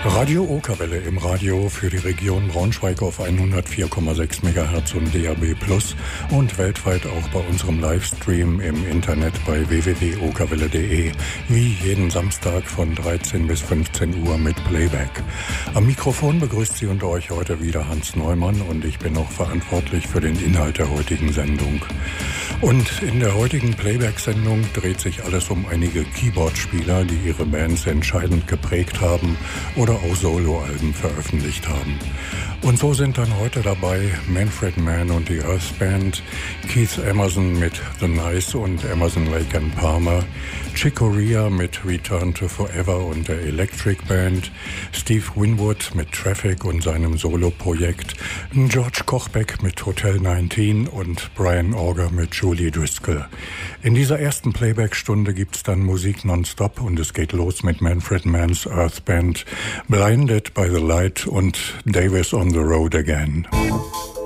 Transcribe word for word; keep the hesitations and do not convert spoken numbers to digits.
Radio Okerwelle im Radio für die Region Braunschweig auf hundertvier Komma sechs Megahertz und D A B plus und weltweit auch bei unserem Livestream im Internet bei w w w punkt okerwelle punkt de, wie jeden Samstag von dreizehn bis fünfzehn Uhr mit Playback. Am Mikrofon begrüßt Sie und euch heute wieder Hans Neumann und ich bin auch verantwortlich für den Inhalt der heutigen Sendung. Und in der heutigen Playback-Sendung dreht sich alles um einige Keyboard-Spieler, die ihre Bands entscheidend geprägt haben oder auch Soloalben veröffentlicht haben. Und so sind dann heute dabei Manfred Mann und die Earth Band, Keith Emerson mit The Nice und Emerson, Lake and Palmer, Chick Corea mit Return to Forever und der Electric Band, Steve Winwood mit Traffic und seinem Solo-Projekt, George Kochbeck mit Hotel neunzehn und Brian Auger mit Julie Driscoll. In dieser ersten Playback-Stunde gibt's dann Musik nonstop und es geht los mit Manfred Mann's Earth Band, Blinded by the Light und Davis on the Road Again.